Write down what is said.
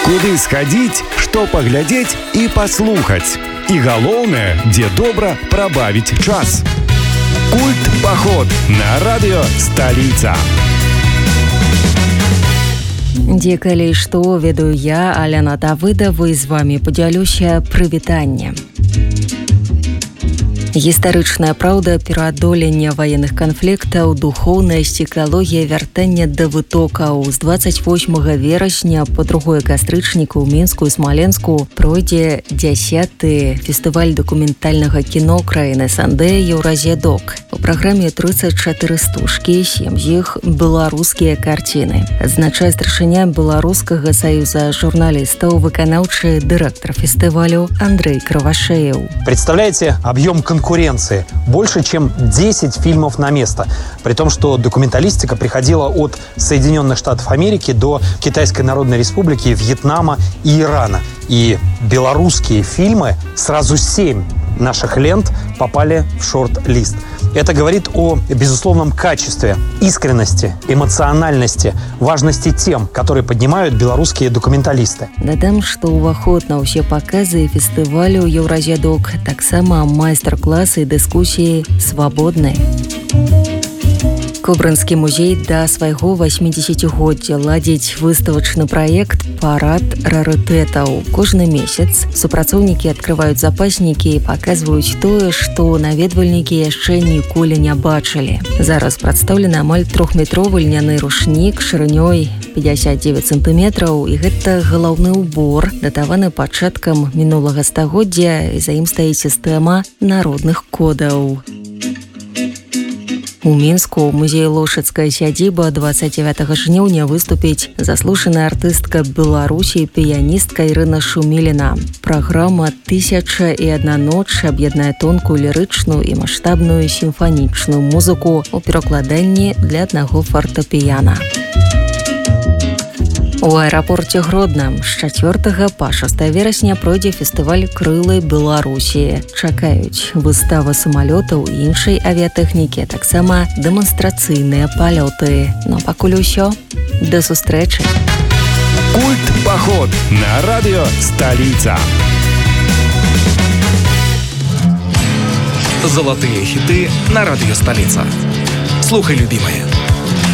Куды схадзіць, што паглядзець і паслухаць. І галоўнае, дзе добра прабавіць час. Культ-паход на радыё «Сталіца». Дзе калі што, ведаю я, Аляна Давыдова, і з вамі падзялюся прывітанне. Гістарычная праўда, пераадолення ваенных канфліктаў, духоўнасць, экалогія, вяртання да вытокаў. З 28 верасня по 2 кастрычніка ў Мінску і Смаленску пройдзе 10-й фестываль дакументальнага кіно краіны СНД «Еўразія-док». У праграме 34 стужкі, 7 з іх беларускія карціны. Адзначае старшыня Беларускага саюза журналістаў, выканаўчы дырэктар фестывалю Андрей Кравашеев. Представляете, объем конкуренции больше, чем 10 фильмов на место. При том, что документалистика приходила от Соединенных Штатов Америки до Китайской Народной Республики, Вьетнама и Ирана. И белорусские фильмы, сразу 7 наших лент попали в шорт-лист. Это говорит о безусловном качестве, искренности, эмоциональности, важности тем, которые поднимают белорусские документалисты. Дадам, што ўваход на ўсе паказы фестывалю «Еўразія-док» таксама майстар-класы і дыскусіі свабодныя. Кобрынскі музей да свайго 80-годдзя ладзіць выставачны праект «Парад рарытэтаў». Кожны месяц супрацоўнікі адкрываюць запаснікі і паказваюць тое, што наведвальнікі яшчэ ніколі не бачылі. Зараз прадстаўлены амаль 3-метровы льняны рушнік шырынёй 59 сантыметраў, і гэта галаўны ўбор, датаваны пачаткам мінулага стагоддзя, і за ім стаіць сістэма народных кодаў. У Мінску ў музеі «Лошадская сядзіба» 29 жніўня выступіць заслужаная артыстка Беларусі, піяністка Ірына Шуміліна. Праграма «1001 ноч» аб'яднае тонкую лірычную і маштабную сімфанічную музыку у перакладанні для аднаго фартэпіяна. У аэрапорце Гродна з 4 па 6 верасня пройдзе фестываль «Крылы Беларусі». Чакаюць выстава самалётаў і іншай авіятэхнікі, таксама дэманстрацыйныя палёты. Ну, пакуль усё. Да сустрэчы. Культ-паход на радыё «Сталіца». Золотые хиты на радио «Столица». Слухай, любимые.